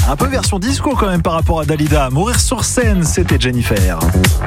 Un peu version disco quand même par rapport à Dalida. Mourir sur scène, c'était Jennifer.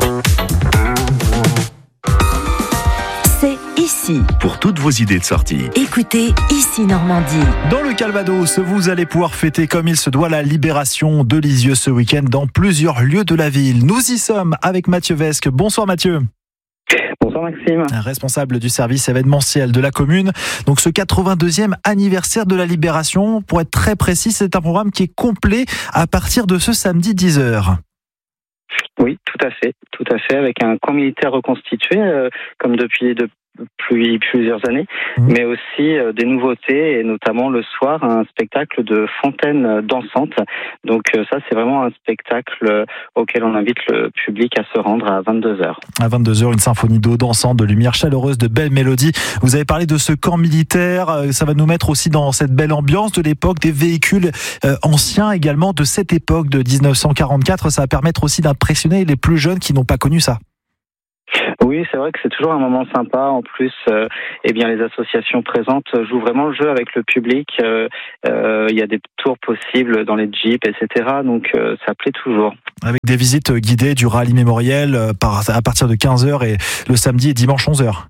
C'est ici. Pour toutes vos idées de sortie. Écoutez Ici Normandie. Dans le Calvados, vous allez pouvoir fêter comme il se doit la libération de Lisieux ce week-end dans plusieurs lieux de la ville. Nous y sommes avec Mathieu Vesque. Bonsoir Mathieu. Bonsoir Maxime. Responsable du service événementiel de la commune. Donc ce 82e anniversaire de la libération, pour être très précis, c'est un programme qui est complet à partir de ce samedi 10h. Oui, tout à fait, avec un camp militaire reconstitué, comme depuis plusieurs années, mais aussi des nouveautés, et notamment le soir, un spectacle de fontaine dansante. Donc ça, c'est vraiment un spectacle auquel on invite le public à se rendre à 22h. À 22h, une symphonie d'eau dansante, de lumière chaleureuse, de belles mélodies. Vous avez parlé de ce camp militaire, ça va nous mettre aussi dans cette belle ambiance de l'époque, des véhicules anciens également de cette époque de 1944. Ça va permettre aussi d'impressionner les plus jeunes qui n'ont pas connu ça. Oui, c'est vrai que c'est toujours un moment sympa. En plus, les associations présentes jouent vraiment le jeu avec le public. Il y a des tours possibles dans les jeeps, etc. Donc, ça plaît toujours. Avec des visites guidées du rallye mémoriel à partir de 15h et le samedi et dimanche 11h.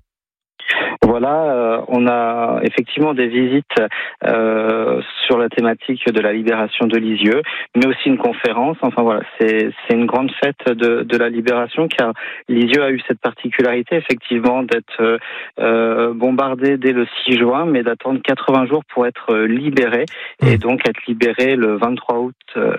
Voilà, on a effectivement des visites sur la thématique de la libération de Lisieux, mais aussi une conférence. Enfin voilà, c'est une grande fête de la libération, car Lisieux a eu cette particularité effectivement d'être bombardé dès le 6 juin, mais d'attendre 80 jours pour être libéré, et donc être libéré le 23 août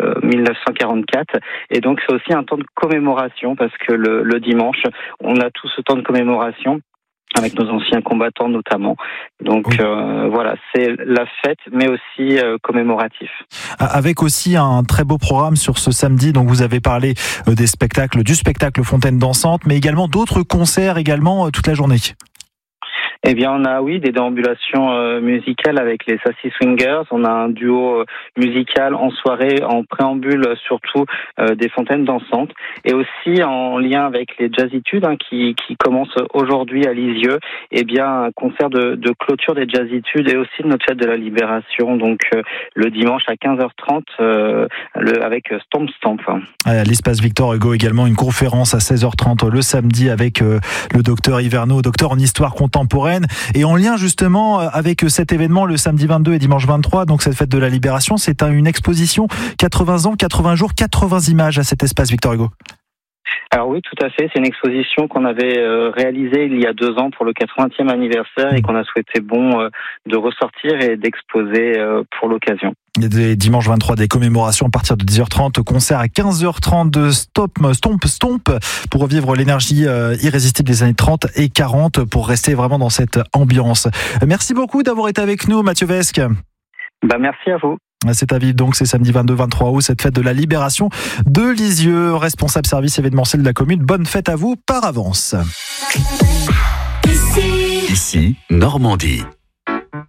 1944. Et donc c'est aussi un temps de commémoration, parce que le dimanche, on a tout ce temps de commémoration avec nos anciens combattants notamment. Donc voilà, c'est la fête, mais aussi commémoratif. Avec aussi un très beau programme sur ce samedi. Donc vous avez parlé du spectacle Fontaine dansante, mais également d'autres concerts également toute la journée. Eh bien, on a, des déambulations musicales avec les Sassy Swingers. On a un duo musical en soirée, en préambule surtout, des fontaines dansantes. Et aussi, en lien avec les Jazzitudes, qui commencent aujourd'hui à Lisieux, un concert de clôture des Jazzitudes et aussi de notre fête de la Libération. Donc, le dimanche à 15h30, avec Stomp Stomp. À l'espace Victor Hugo également, une conférence à 16h30 le samedi avec le docteur Hiverneau, docteur en histoire contemporaine. Et en lien justement avec cet événement le samedi 22 et dimanche 23, donc cette fête de la Libération, c'est une exposition 80 ans, 80 jours, 80 images à cet espace Victor Hugo. Alors oui, tout à fait. C'est une exposition qu'on avait réalisée il y a 2 ans pour le 80e anniversaire et qu'on a souhaité de ressortir et d'exposer pour l'occasion. Dimanche 23, des commémorations à partir de 10h30, concert à 15h30 de Stomp pour revivre l'énergie irrésistible des années 30 et 40 pour rester vraiment dans cette ambiance. Merci beaucoup d'avoir été avec nous, Mathieu Vesque. Merci à vous. C'est à vivre donc, c'est samedi 22-23 août, cette fête de la libération de Lisieux, responsable service événementiel de la commune. Bonne fête à vous par avance. Ici, Normandie.